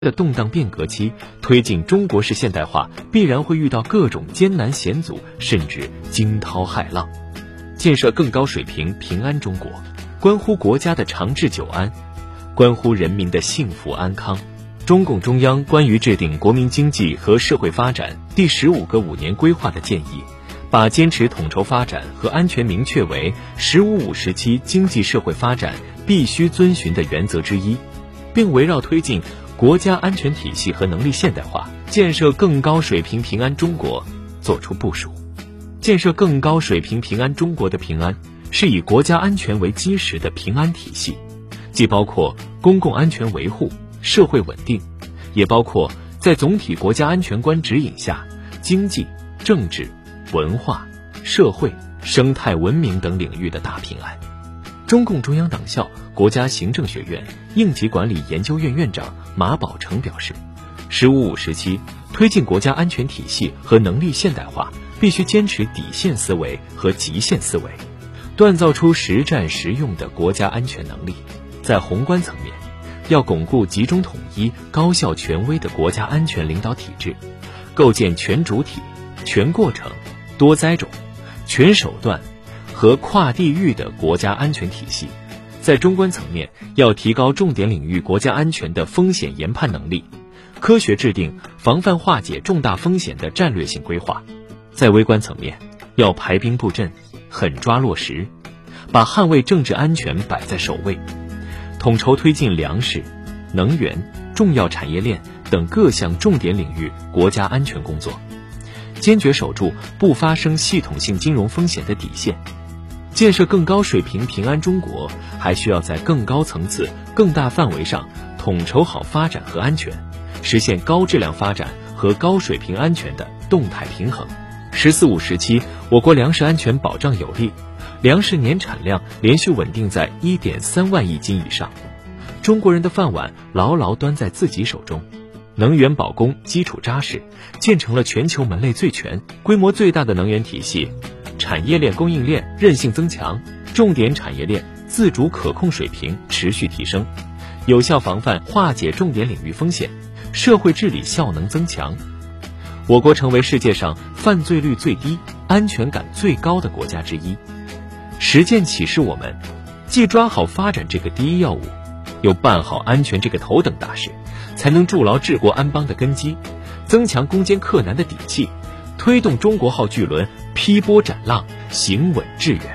的动荡变革期，推进中国式现代化必然会遇到各种艰难险阻，甚至惊涛骇浪。建设更高水平平安中国，关乎国家的长治久安，关乎人民的幸福安康。中共中央关于制定国民经济和社会发展第15个5年规划的建议，把坚持统筹发展和安全明确为“15+5”时期经济社会发展必须遵循的原则之一，并围绕推进国家安全体系和能力现代化，建设更高水平平安中国作出部署。建设更高水平平安中国的平安，是以国家安全为基石的平安体系，既包括公共安全维护、社会稳定，也包括在总体国家安全观指引下，经济、政治、文化、社会、生态文明等领域的大平安。中共中央党校国家行政学院应急管理研究院院长马宝成表示，“15+5”时期推进国家安全体系和能力现代化，必须坚持底线思维和极限思维，锻造出实战实用的国家安全能力。在宏观层面，要巩固集中统一、高效权威的国家安全领导体制，构建全主体、全过程、多灾种、全手段和跨地域的国家安全体系。在中观层面，要提高重点领域国家安全的风险研判能力，科学制定防范化解重大风险的战略性规划。在微观层面，要排兵布阵，狠抓落实，把捍卫政治安全摆在首位，统筹推进粮食、能源、重要产业链等各项重点领域国家安全工作，坚决守住不发生系统性金融风险的底线。建设更高水平平安中国，还需要在更高层次、更大范围上统筹好发展和安全，实现高质量发展和高水平安全的动态平衡。“15+5”时期，我国粮食安全保障有力，粮食年产量连续稳定在1.3万亿斤以上，中国人的饭碗牢牢端在自己手中，能源保供基础扎实，建成了全球门类最全、规模最大的能源体系，产业链供应链韧性增强，重点产业链自主可控水平持续提升，有效防范化解重点领域风险，社会治理效能增强。我国成为世界上犯罪率最低、安全感最高的国家之一。实践启示我们，既抓好发展这个第一要务，又办好安全这个头等大事，才能筑牢治国安邦的根基，增强攻坚克难的底气，推动中国号巨轮劈波斩浪，行稳致远。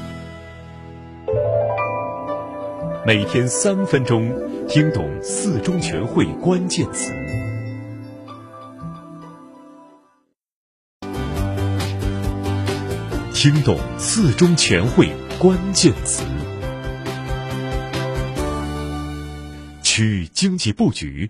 每天3分钟，听懂4中全会关键词。听懂4中全会关键词。区域经济布局。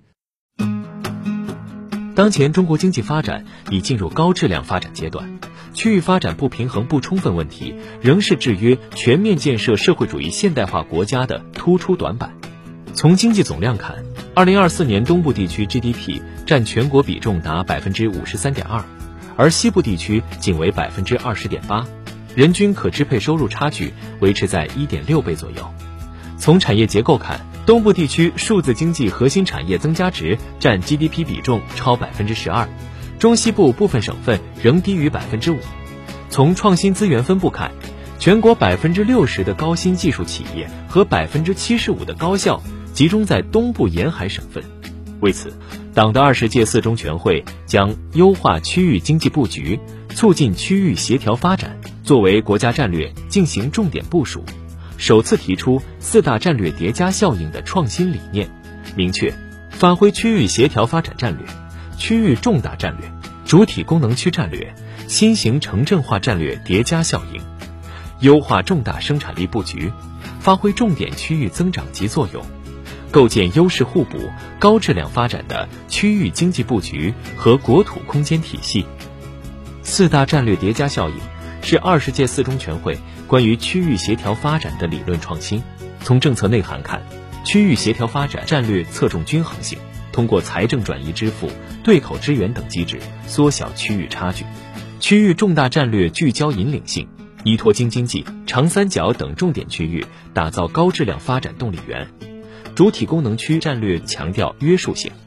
当前中国经济发展已进入高质量发展阶段，区域发展不平衡不充分问题仍是制约全面建设社会主义现代化国家的突出短板。从经济总量看，2024年东部地区 GDP 占全国比重达 53.2%， 而西部地区仅为 20.8%， 人均可支配收入差距维持在 1.6 倍左右。从产业结构看，东部地区数字经济核心产业增加值占 GDP 比重超 12%， 中西部部分省份仍低于 5%。 从创新资源分布看，全国 60% 的高新技术企业和 75% 的高校集中在东部沿海省份。为此，党的20届4中全会将优化区域经济布局，促进区域协调发展作为国家战略进行重点部署，首次提出4大战略叠加效应的创新理念，明确发挥区域协调发展战略、区域重大战略、主体功能区战略、新型城镇化战略叠加效应，优化重大生产力布局，发挥重点区域增长极作用，构建优势互补、高质量发展的区域经济布局和国土空间体系。4大战略叠加效应是20届4中全会关于区域协调发展的理论创新。从政策内涵看，区域协调发展战略侧重均衡性，通过财政转移支付、对口支援等机制缩小区域差距；区域重大战略聚焦引领性，依托京津冀、长三角等重点区域打造高质量发展动力源；主体功能区战略强调约束性，